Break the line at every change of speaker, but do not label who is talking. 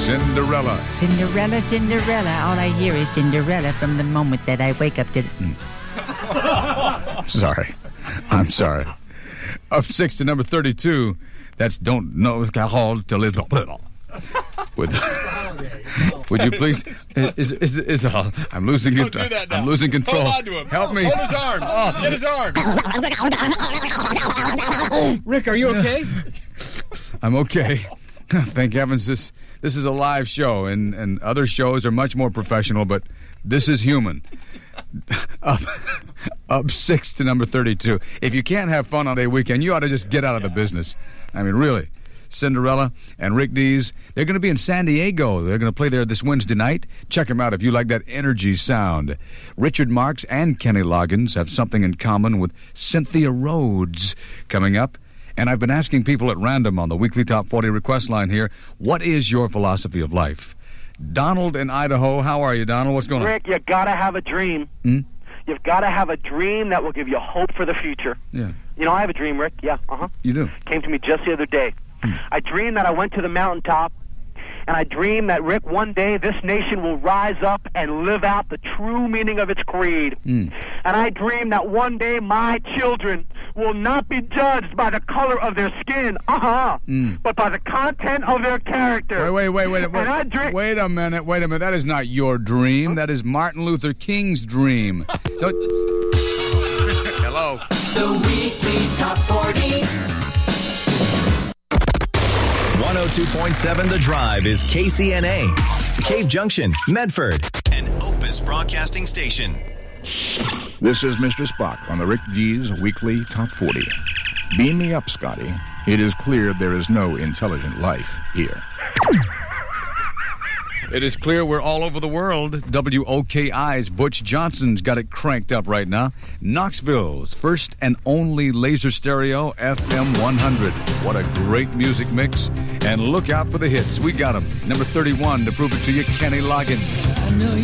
Cinderella.
Cinderella, Cinderella. All I hear is Cinderella from the moment that I wake up to...
Sorry. I'm sorry. Up 6 to number 32. That's Don't Know Called Till It's... Would you please? I'm losing it. I'm losing control.
Hold on to him.
Help me.
Hold his arms. Get his arms.
Rick, are you okay?
I'm okay. Thank heavens this is a live show, and other shows are much more professional, but this is human. Up 6 to number 32. If you can't have fun on a weekend, you ought to just get out of the business. I mean, really. Cinderella and Rick Dees, they're going to be in San Diego. They're going to play there this Wednesday night. Check them out if you like that energy sound. Richard Marx and Kenny Loggins have something in common with Cynthia Rhodes coming up. And I've been asking people at random on the weekly Top 40 request line here, what is your philosophy of life? Donald in Idaho. How are you, Donald? What's going on?
Rick, you got to have a dream. You've got to have a dream that will give you hope for the future.
Yeah.
You know, I have a dream, Rick. Yeah,
You do?
Came to me just the other day. I dreamed that I went to the mountaintop, and I dreamed that, Rick, one day this nation will rise up and live out the true meaning of its creed. And I dreamed that one day my children will not be judged by the color of their skin, but by the content of their character.
Wait a minute. That is not your dream. That is Martin Luther King's dream. Hello.
The weekly Top 40.
102.7 The Drive is KCNA, Cave Junction, Medford, an Opus Broadcasting Station.
This is Mr. Spock on the Rick Dees Weekly Top 40. Beam me up, Scotty. It is clear there is no intelligent life here.
It is clear we're all over the world. WOKI's Butch Johnson's got it cranked up right now. Knoxville's first and only laser stereo, FM 100. What a great music mix. And look out for the hits. We got them. Number 31 to prove it to you, Kenny Loggins.